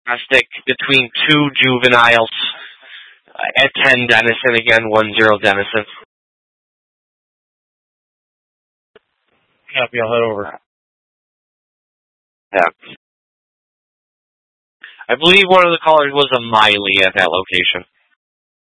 Plastic between two juveniles at 10 Denison again, 1-0 Denison. Happy, I'll head over. Yeah. I believe one of the callers was a Miley at that location.